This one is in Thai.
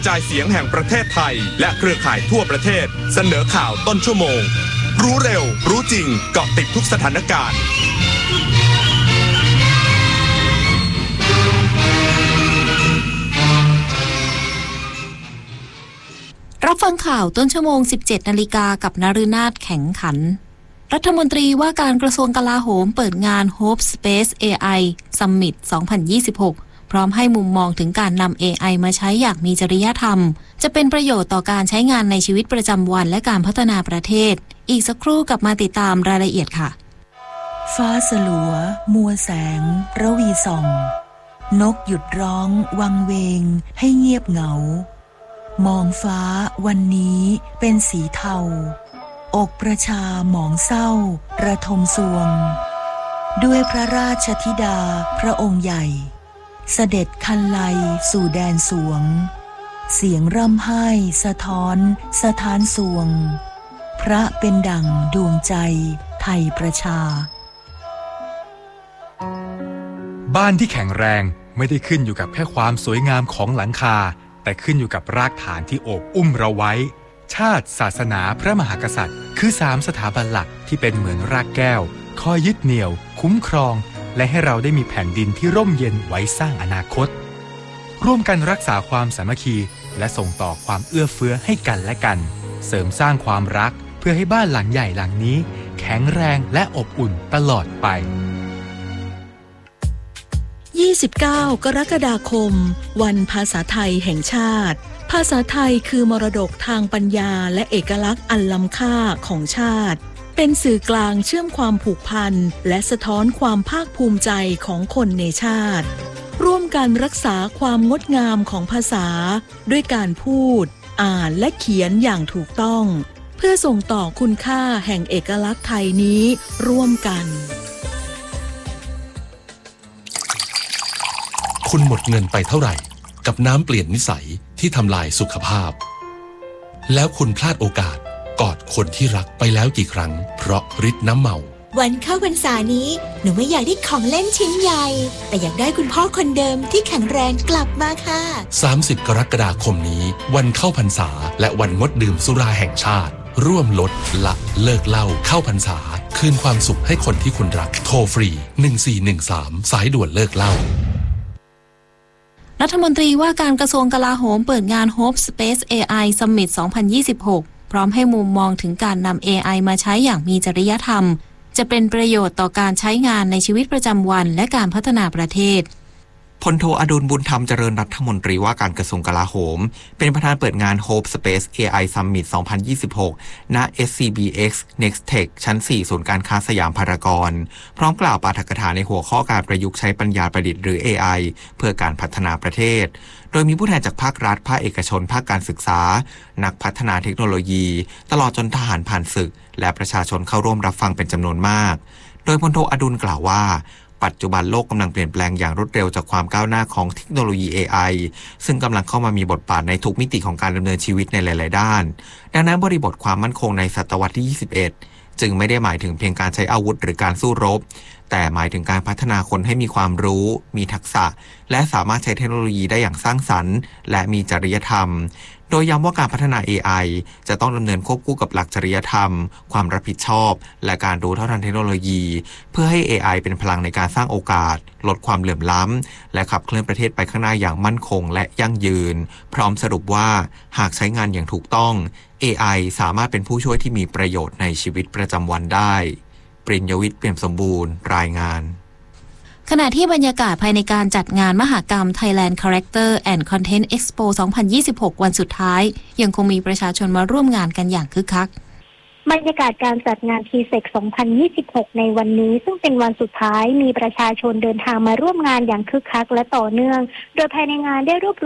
จ่ายเสียงแห่งประเทศไทยและเครือข่ายทั่วประเทศเสนอข่าวต้นชั่วโมงรู้เร็วรู้จริงเกาะติดทุกสถานการณ์รับฟังข่าวต้นชั่วโมง 17 นาฬิกากับนฤนาถแข็งขันรัฐมนตรีว่าการกระทรวงกลาโหมเปิดงาน Hope Space AI Summit 2026 พร้อมให้มุมมองถึงการนำ AI มาใช้อย่างมีจริยธรรมจะเป็นประโยชน์ต่อการใช้งานในชีวิตประจำวันและการพัฒนาประเทศอีกสักครู่กลับมาติดตามรายละเอียดค่ะฟ้าสลัวมัวแสงระวีส่องนกหยุดร้องวังเวงให้เงียบเหงามองฟ้าวันนี้เป็นสีเทาอกประชาหมองเศร้าระทมสวงด้วยพระราชธิดาพระองค์ใหญ่เสด็จคันไลสู่แดนสวงเสียงร่ำไห้สะท้อนสถานสวงพระเป็นดั่งดวงใจไทยประชาบ้านที่แข็งแรงไม่ได้ขึ้นอยู่กับแค่ความสวยงามของหลังคาแต่ขึ้นอยู่กับรากฐานที่โอบอุ้มเราไว้ชาติศาสนาพระมหากษัตริย์คือ3สถาบันหลักที่เป็นเหมือนรากแก้วคอยยึดเหนี่ยวคุ้มครองและให้เราได้มีแผ่นดินที่ร่มเย็นไว้สร้างอนาคตร่วมกันรักษาความสามัคคีและส่งต่อความเอื้อเฟื้อให้กันและกันเสริมสร้างความรักเพื่อให้บ้านหลังใหญ่หลังนี้แข็งแรงและอบอุ่นตลอดไป 29 กรกฎาคมวันภาษาไทยแห่งชาติภาษาไทยคือมรดกทางปัญญาและเอกลักษณ์อันล้ำค่าของชาติเป็นสื่อกลางเชื่อมความผูกพันและสะท้อนความภาคภูมิใจของคนในชาติร่วมกันรักษาความงดงามของภาษาด้วยการพูดอ่านและเขียนอย่างถูกต้องเพื่อส่งต่อคุณค่าแห่งเอกลักษณ์ไทยนี้ร่วมกันคุณหมดเงินไปเท่าไหร่กับน้ำเปลี่ยนนิสัยที่ทำลายสุขภาพแล้วคุณพลาดโอกาสกอดคนที่รักไปแล้วกี่ครั้งเพราะฤทธิ์น้ำเมาวันเข้าพรรษานี้หนูไม่อยากได้ของเล่นชิ้นใหญ่แต่อยากได้คุณพ่อคนเดิมที่แข็งแรงกลับมาค่ะ 30 กรกฎาคมนี้วันเข้าพรรษาและวันงดดื่มสุราแห่งชาติร่วมลดละเลิกเหล้าเข้าพรรษาคืนความสุขให้คนที่คุณรักโทรฟรี1413สายด่วนเลิกเหล้ารัฐมนตรีว่าการกระทรวงกลาโหมเปิดงาน Hope Space AI Summit 2026 พร้อมให้มุมมองถึงการนำ AI มาใช้อย่างมีจริยธรรมจะเป็นประโยชน์ต่อการใช้งานในชีวิตประจำวันและการพัฒนาประเทศพลโทอดุลบุญธรรมเจริญรัฐมนตรีว่าการกระทรวงกลาโหมเป็นประธานเปิดงาน Hope Space AI Summit 2026 ณ SCBX Next Tech ชั้น 4 ศูนย์การค้าสยามพารากอนพร้อมกล่าวปาฐกถาในหัวข้อการประยุกต์ใช้ปัญญาประดิษฐ์หรือ AI เพื่อการพัฒนาประเทศโดยมีผู้แทนจากภาครัฐภาคเอกชนภาคการศึกษานักพัฒนาเทคโนโลยีตลอดจนทหารผ่านศึกและประชาชนเข้าร่วมรับฟังเป็นจำนวนมากโดยพลโทอดุลกล่าวว่าปัจจุบันโลกกำลังเปลี่ยนแปลงอย่างรวดเร็วจากความก้าวหน้าของเทคโนโลยี AI ซึ่งกำลังเข้ามามีบทบาทในทุกมิติของการดำเนินชีวิตในหลายๆด้านดังนั้นบริบทความมั่นคงในศตวรรษที่ 21 จึงไม่ได้หมายถึงเพียงการใช้อาวุธหรือการสู้รบแต่หมายถึงการพัฒนาคนให้มีความรู้มีทักษะและสามารถใช้เทคโนโลยีได้อย่างสร้างสรรค์และมีจริยธรรมโดยย้ำว่าการพัฒนา AI จะต้องดำเนินควบคู่กับหลักจริยธรรมความรับผิดชอบและการรู้เท่าทันเทคโนโลยีเพื่อให้ AI เป็นพลังในการสร้างโอกาสลดความเหลื่อมล้ำและขับเคลื่อนประเทศไปข้างหน้าอย่างมั่นคงและยั่งยืนพร้อมสรุปว่าหากใช้งานอย่างถูกต้อง AI สามารถเป็นผู้ช่วยที่มีประโยชน์ในชีวิตประจำวันได้ปริญญวิทย์ เปี่ยมสมบูรณ์รายงานขณะที่บรรยากาศภายในการจัดงานมหกรรม Thailand Character and Content Expo 2026 วันสุดท้ายยังคงมีประชาชนมาร่วมงานกันอย่างคึกคักบรรยากาศการจัดงาน TSEC 2026 ในวันนี้ซึ่งเป็นวันสุดท้ายมีประชาชนเดินทางมาร่วมงานอย่างคึกคักและต่อเนื่องโดยภายในงานได้รวบ